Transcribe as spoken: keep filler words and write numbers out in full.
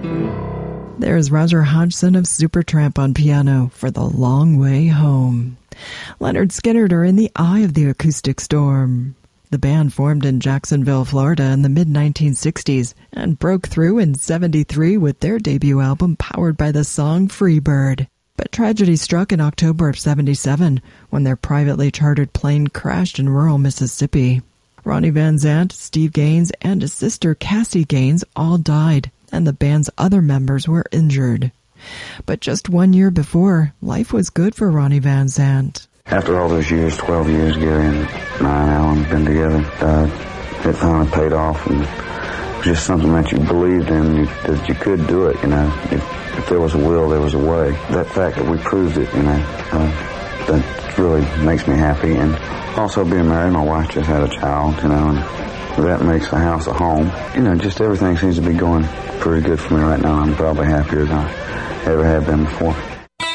There's Roger Hodgson of Supertramp on piano for The Long Way Home. Leonard Skinner are in the eye of the acoustic storm. The band formed in Jacksonville, Florida in the mid nineteen sixties and broke through in seventy-three with their debut album powered by the song Freebird. But tragedy struck in October of seventy-seven when their privately chartered plane crashed in rural Mississippi. Ronnie Van Zant, Steve Gaines, and his sister Cassie Gaines all died, and the band's other members were injured. But just one year before, life was good for Ronnie Van Zant. After all those years, twelve years, Gary and I and Alan been together, uh, it finally paid off, and it was just something that you believed in, you, that you could do it, you know. If, if there was a will, there was a way. That fact that we proved it, you know, uh, that really makes me happy. And also being married, my wife just had a child, you know, and that makes the house a home. You know, just everything seems to be going pretty good for me right now. I'm probably happier than I ever have been before.